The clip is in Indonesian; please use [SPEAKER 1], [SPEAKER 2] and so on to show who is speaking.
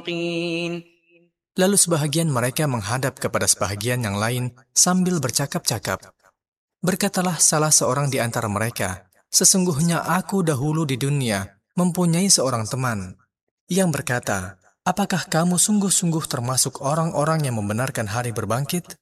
[SPEAKER 1] Lalu sebahagian mereka menghadap kepada sebahagian yang lain sambil bercakap-cakap. Berkatalah salah seorang di antara mereka, "Sesungguhnya aku dahulu di dunia mempunyai seorang teman yang berkata, 'Apakah kamu sungguh-sungguh termasuk orang-orang yang membenarkan hari berbangkit?'